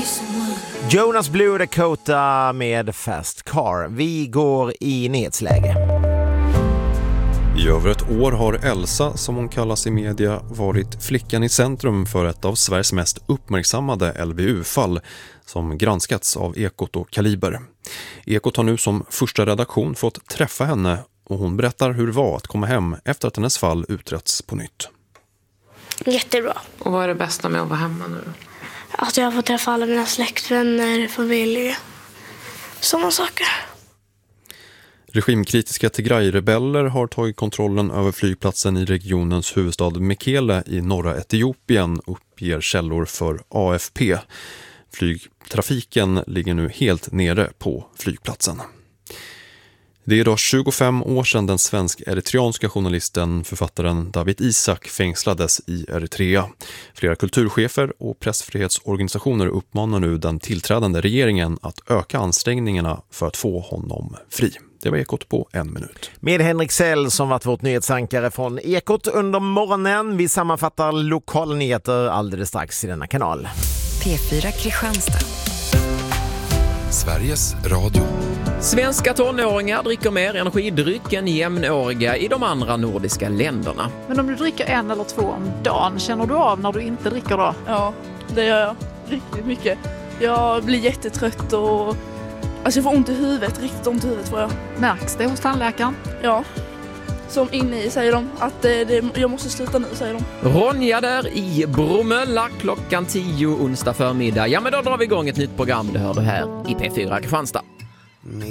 Jonas Blue Dakota med Fast Car. Vi går i nyhetsläge. I över ett år har Elsa, som hon kallas i media, varit flickan i centrum för ett av Sveriges mest uppmärksammade LVU-fall som granskats av Ekot och Kaliber. Ekot har nu som första redaktion fått träffa henne och hon berättar hur det var att komma hem efter att hennes fall utretts på nytt. Jättebra. Och vad är det bästa med att vara hemma nu då? Att jag får träffa alla mina släktvänner, familj, sådana saker. Regimkritiska Tigray-rebeller har tagit kontrollen över flygplatsen i regionens huvudstad Mekele i norra Etiopien, uppger källor för AFP. Flygtrafiken ligger nu helt nere på flygplatsen. Det är idag 25 år sedan den svensk-eritreanska journalisten, författaren David Isak fängslades i Eritrea. Flera kulturchefer och pressfrihetsorganisationer uppmanar nu den tillträdande regeringen att öka ansträngningarna för att få honom fri. Det var Ekot på 1 minut. Med Henrik Sell som varit vårt nyhetsankare från Ekot under morgonen. Vi sammanfattar lokala nyheter alldeles strax i denna kanal. P4 Kristianstad. Sveriges Radio. Svenska tonåringar dricker mer energidryck än jämnåriga i de andra nordiska länderna. Men om du dricker 1 eller 2 om dagen, känner du av när du inte dricker då? Ja, det gör jag riktigt mycket. Jag blir jättetrött och jag får ont i huvudet, riktigt ont i huvudet får jag. Märks det hos tandläkaren? Ja, som inne i säger de att jag måste sluta nu, säger de. Ronja där i Bromölla klockan 10 onsdag förmiddag. Ja, men då drar vi igång ett nytt program, det hör du här i P4 Kristianstad.